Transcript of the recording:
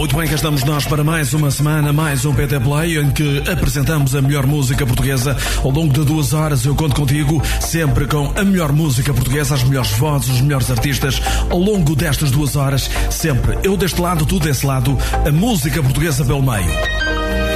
Muito bem, cá estamos nós para mais uma semana, mais um PT Play, em que apresentamos a melhor música portuguesa. Ao longo de 2 horas eu conto contigo, sempre com a melhor música portuguesa, as melhores vozes, os melhores artistas. Ao longo destas 2 horas, sempre eu deste lado, tu desse lado, a música portuguesa pelo meio.